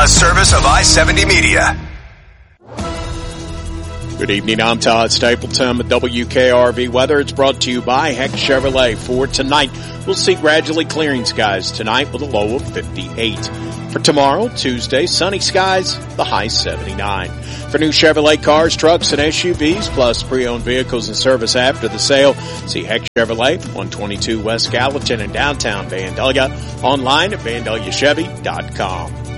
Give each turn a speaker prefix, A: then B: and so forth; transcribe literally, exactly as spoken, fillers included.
A: A service of I seventy Media.
B: Good evening, I'm Todd Stapleton with W K R V Weather. It's brought to you by Heck Chevrolet. For tonight, we'll see gradually clearing skies tonight with a low of fifty-eight. For tomorrow, Tuesday, sunny skies, the high seventy-nine. For new Chevrolet cars, trucks, and S U Vs, plus pre-owned vehicles and service after the sale, see Heck Chevrolet, one twenty-two West Gallatin in downtown Vandalia, online at vandalia chevy dot com.